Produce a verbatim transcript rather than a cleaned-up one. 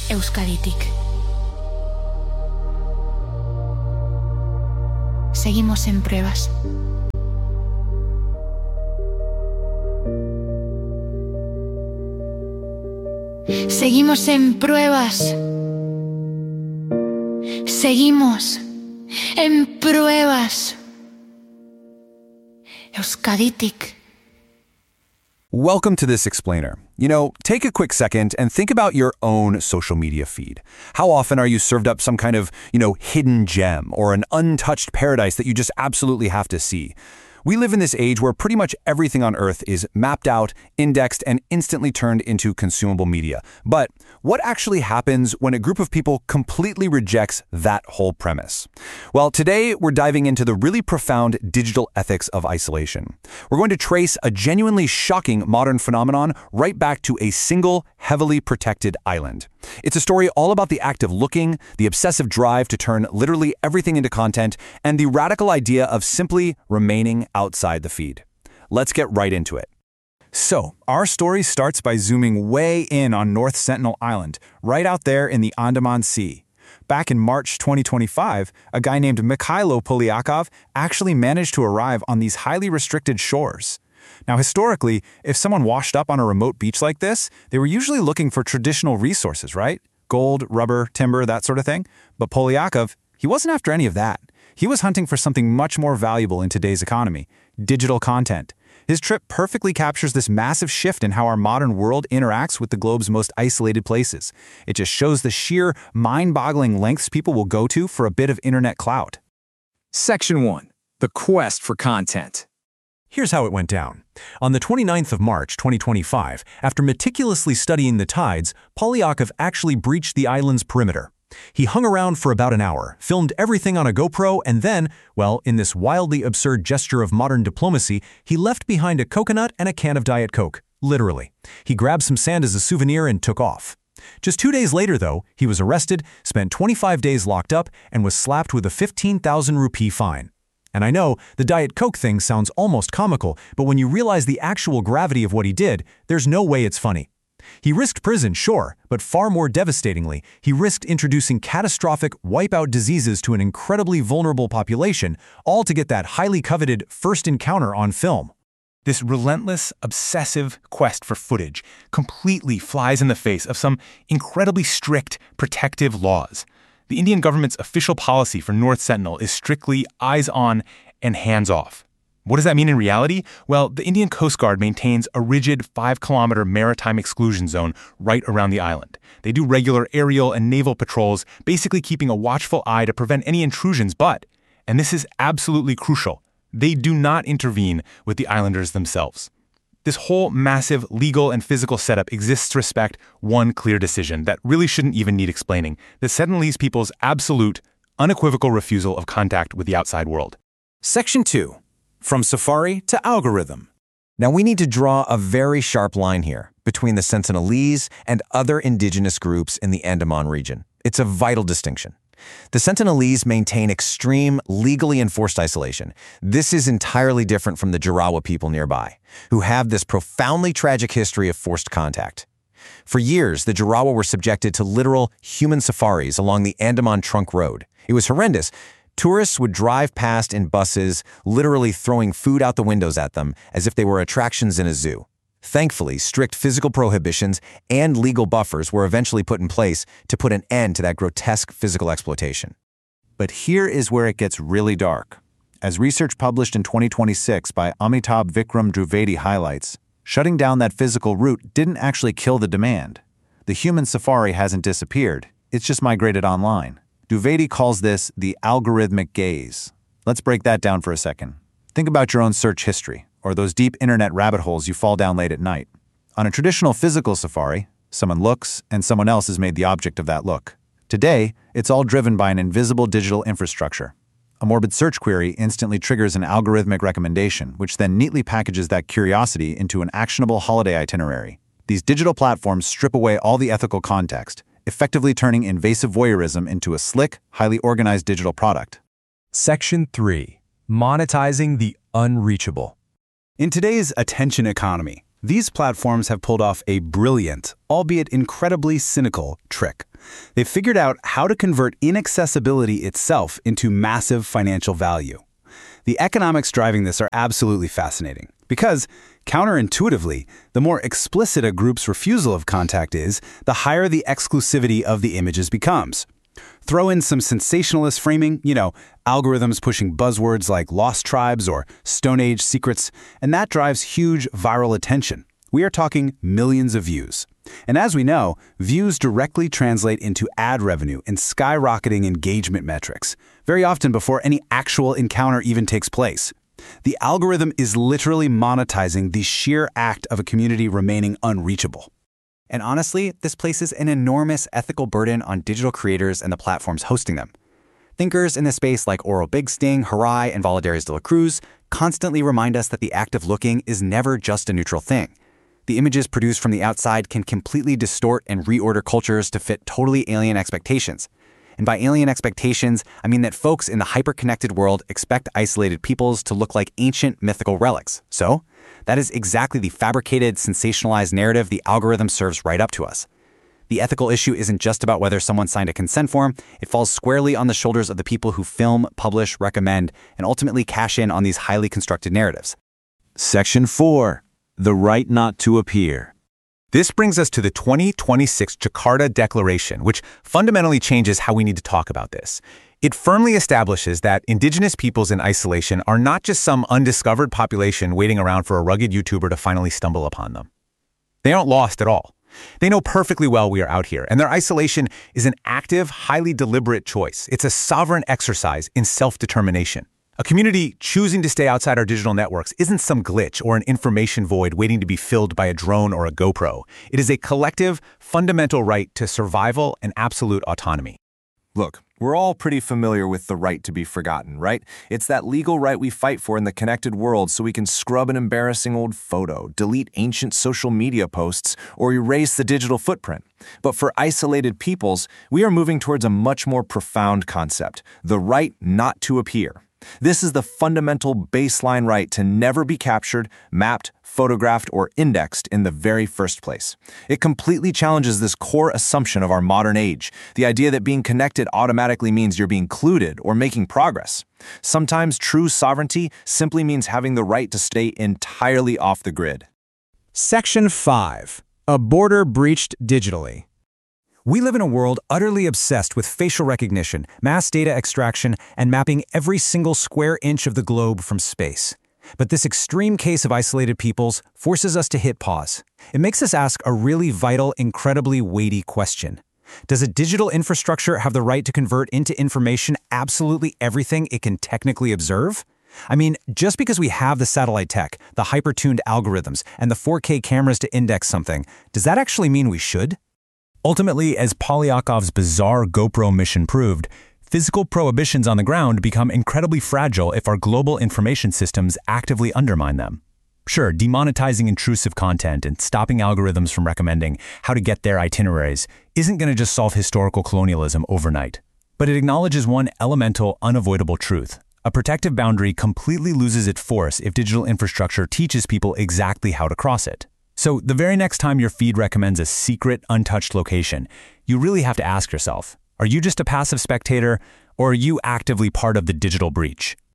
Euskaditik. Seguimos en pruebas. Seguimos en pruebas. Seguimos en pruebas. Euskaditik. Welcome to This Explainer. You know, take a quick second and think about your own social media feed. How often are you served up some kind of, you know, hidden gem or an untouched paradise that you just absolutely have to see? We live in this age where pretty much everything on Earth is mapped out, indexed, and instantly turned into consumable media. But what actually happens when a group of people completely rejects that whole premise? Well, today we're diving into the really profound digital ethics of isolation. We're going to trace a genuinely shocking modern phenomenon right back to a single, heavily protected island. It's a story all about the act of looking, the obsessive drive to turn literally everything into content, and the radical idea of simply remaining outside the feed. Let's get right into it. So, our story starts by zooming way in on North Sentinel Island, right out there in the Andaman Sea. Back in March twenty twenty-five, a guy named Mikhailo Polyakov actually managed to arrive on these highly restricted shores. Now, historically, if someone washed up on a remote beach like this, they were usually looking for traditional resources, right? Gold, rubber, timber, that sort of thing. But Polyakov, he wasn't after any of that. He was hunting for something much more valuable in today's economy: digital content. His trip perfectly captures this massive shift in how our modern world interacts with the globe's most isolated places. It just shows the sheer, mind-boggling lengths people will go to for a bit of internet clout. Section one. The Quest for Content. Here's how it went down. On the twenty-ninth of March twenty twenty-five, after meticulously studying the tides, Polyakov actually breached the island's perimeter. He hung around for about an hour, filmed everything on a GoPro, and then, well, in this wildly absurd gesture of modern diplomacy, he left behind a coconut and a can of Diet Coke. Literally. He grabbed some sand as a souvenir and took off. Just two days later, though, he was arrested, spent twenty-five days locked up, and was slapped with a fifteen thousand rupee fine. And I know, the Diet Coke thing sounds almost comical, but when you realize the actual gravity of what he did, there's no way it's funny. He risked prison, sure, but far more devastatingly, he risked introducing catastrophic, wipe-out diseases to an incredibly vulnerable population, all to get that highly coveted first encounter on film. This relentless, obsessive quest for footage completely flies in the face of some incredibly strict, protective laws. The Indian government's official policy for North Sentinel is strictly eyes on and hands off. What does that mean in reality? Well, the Indian Coast Guard maintains a rigid five-kilometer maritime exclusion zone right around the island. They do regular aerial and naval patrols, basically keeping a watchful eye to prevent any intrusions, but, and this is absolutely crucial, they do not intervene with the islanders themselves. This whole massive legal and physical setup exists to respect one clear decision that really shouldn't even need explaining: the Sentinelese people's absolute, unequivocal refusal of contact with the outside world. Section two. From Safari to Algorithm. Now we need to draw a very sharp line here between the Sentinelese and other indigenous groups in the Andaman region. It's a vital distinction. The Sentinelese maintain extreme, legally enforced isolation. This is entirely different from the Jarawa people nearby, who have this profoundly tragic history of forced contact. For years, the Jarawa were subjected to literal human safaris along the Andaman Trunk Road. It was horrendous. Tourists would drive past in buses, literally throwing food out the windows at them as if they were attractions in a zoo. Thankfully, strict physical prohibitions and legal buffers were eventually put in place to put an end to that grotesque physical exploitation. But here is where it gets really dark. As research published in twenty twenty-six by Amitabh Vikram Trivedi highlights, shutting down that physical route didn't actually kill the demand. The human safari hasn't disappeared, it's just migrated online. Trivedi calls this the algorithmic gaze. Let's break that down for a second. Think about your own search history, or those deep internet rabbit holes you fall down late at night. On a traditional physical safari, someone looks and someone else is made the object of that look. Today, it's all driven by an invisible digital infrastructure. A morbid search query instantly triggers an algorithmic recommendation, which then neatly packages that curiosity into an actionable holiday itinerary. These digital platforms strip away all the ethical context, effectively turning invasive voyeurism into a slick, highly organized digital product. Section three. Monetizing the unreachable. In today's attention economy, These platforms have pulled off a brilliant, albeit incredibly cynical, trick. They've figured out how to convert inaccessibility itself into massive financial value. The economics driving this are absolutely fascinating, because, counterintuitively, the more explicit a group's refusal of contact is, the higher the exclusivity of the images becomes. Throw in some sensationalist framing, you know, algorithms pushing buzzwords like lost tribes or Stone Age secrets, and that drives huge viral attention. We are talking millions of views. And as we know, views directly translate into ad revenue and skyrocketing engagement metrics, very often before any actual encounter even takes place. The algorithm is literally monetizing the sheer act of a community remaining unreachable. And honestly, this places an enormous ethical burden on digital creators and the platforms hosting them. Thinkers in the space like Oral Big Sting, Harai, and Valadares de la Cruz constantly remind us that the act of looking is never just a neutral thing. The images produced from the outside can completely distort and reorder cultures to fit totally alien expectations. And by alien expectations, I mean that folks in the hyper-connected world expect isolated peoples to look like ancient mythical relics. So, that is exactly the fabricated, sensationalized narrative the algorithm serves right up to us. The ethical issue isn't just about whether someone signed a consent form, it falls squarely on the shoulders of the people who film, publish, recommend, and ultimately cash in on these highly constructed narratives. Section four. The right not to appear. This brings us to the twenty twenty-six Jakarta Declaration, which fundamentally changes how we need to talk about this. It firmly establishes that indigenous peoples in isolation are not just some undiscovered population waiting around for a rugged YouTuber to finally stumble upon them. They aren't lost at all. They know perfectly well we are out here, and their isolation is an active, highly deliberate choice. It's a sovereign exercise in self-determination. A community choosing to stay outside our digital networks isn't some glitch or an information void waiting to be filled by a drone or a GoPro. It is a collective, fundamental right to survival and absolute autonomy. Look, we're all pretty familiar with the right to be forgotten, right? It's that legal right we fight for in the connected world so we can scrub an embarrassing old photo, delete ancient social media posts, or erase the digital footprint. But for isolated peoples, we are moving towards a much more profound concept, the right not to appear. This is the fundamental baseline right to never be captured, mapped, photographed, or indexed in the very first place. It completely challenges this core assumption of our modern age, the idea that being connected automatically means you're being included or making progress. Sometimes true sovereignty simply means having the right to stay entirely off the grid. Section five. A border breached digitally. We live in a world utterly obsessed with facial recognition, mass data extraction, and mapping every single square inch of the globe from space. But this extreme case of isolated peoples forces us to hit pause. It makes us ask a really vital, incredibly weighty question. Does a digital infrastructure have the right to convert into information absolutely everything it can technically observe? I mean, just because we have the satellite tech, the hyper-tuned algorithms, and the four K cameras to index something, does that actually mean we should? Ultimately, as Polyakov's bizarre GoPro mission proved, physical prohibitions on the ground become incredibly fragile if our global information systems actively undermine them. Sure, demonetizing intrusive content and stopping algorithms from recommending how to get their itineraries isn't going to just solve historical colonialism overnight. But it acknowledges one elemental, unavoidable truth. A protective boundary completely loses its force if digital infrastructure teaches people exactly how to cross it. So the very next time your feed recommends a secret, untouched location, you really have to ask yourself, are you just a passive spectator, or are you actively part of the digital breach?